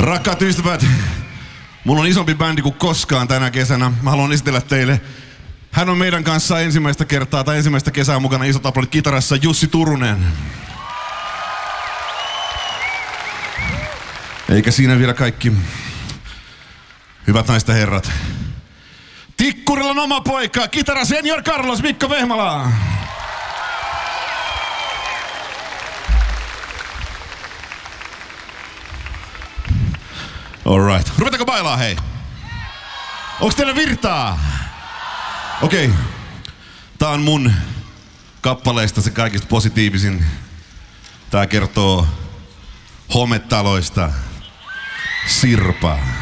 Rakkaat ystävät, mulla on isompi bändi kuin koskaan tänä kesänä. Mä haluan esitellä teille. Hän on meidän kanssa ensimmäistä kertaa tai ensimmäistä kesää mukana. Isot aplodit kitarassa, Jussi Turunen. Eikä siinä vielä kaikki. Hyvät naiset ja herrat. Tikkurilan oma poika, kitara senior Carlos Mikko Vehmala. Alright. Ruvetaanko bailaa, hei? Onks teillä virtaa? Okei. Tää on mun kappaleista se kaikista positiivisin. Tää kertoo hometaloista. Sirpa.